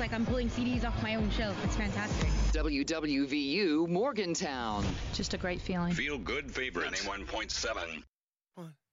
like I'm pulling CDs off my own shelf. It's fantastic. WWVU Morgantown. Just a great feeling. Feel good favorite. 91.7. One.